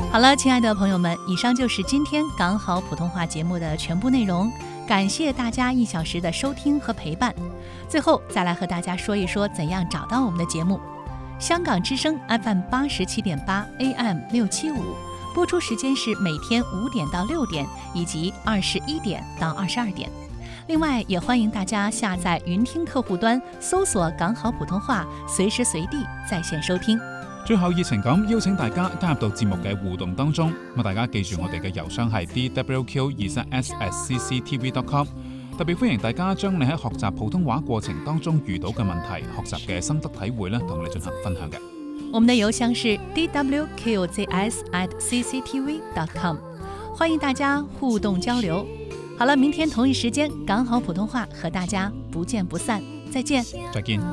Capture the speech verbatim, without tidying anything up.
好了，亲爱的朋友们，以上就是今天港好普通话节目的全部内容，感谢大家一小时的收听和陪伴。最后再来和大家说一说怎样找到我们的节目。香港之声 F M 八十七点八 A M 六七五，播出时间是每天五点到六点，以及二十一點到二十二點。另外，也歡迎大家下載雲聽客戶端，搜索港好普通話，隨時隨地在線收聽。 最後熱情咁邀請大家加入到節目嘅互動當中，咁大家記住我哋嘅郵箱係 d w q 二三 s at c c t v dot com， 特別歡迎大家將你喺學習普通話過程當中遇到嘅問題、學習嘅心得體會咧，同我哋進行分享嘅。 我們的郵箱是 d w q z s at c c t v dot com， 歡迎大家互動交流。好了，明天同一時間港好普通話和大家不見不散，再見。 再見。